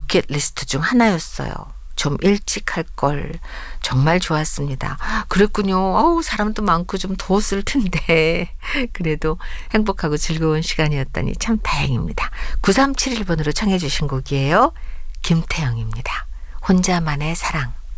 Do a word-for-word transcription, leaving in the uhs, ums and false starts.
버킷리스트 중 하나였어요. 좀 일찍 할 걸. 정말 좋았습니다. 그랬군요. 어우, 사람도 많고 좀 더웠을 텐데 그래도 행복하고 즐거운 시간이었다니 참 다행입니다. 구삼칠일 번으로 청해 주신 곡이에요. 김태영입니다. 혼자만의 사랑.